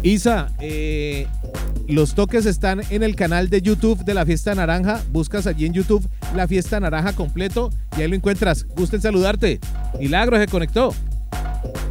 Isa, los toques están en el canal de YouTube de la Fiesta Naranja. Buscas allí en YouTube la Fiesta Naranja completo y ahí lo encuentras. Gusto en saludarte. Milagro se conectó.